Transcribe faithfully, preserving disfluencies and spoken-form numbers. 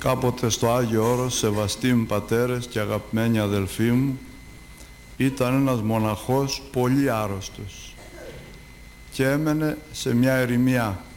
Κάποτε στο Άγιο Όρος, σεβαστοί μου πατέρες και αγαπημένοι αδελφοί μου, ήταν ένας μοναχός πολύ άρρωστος και έμενε σε μια ερημιά.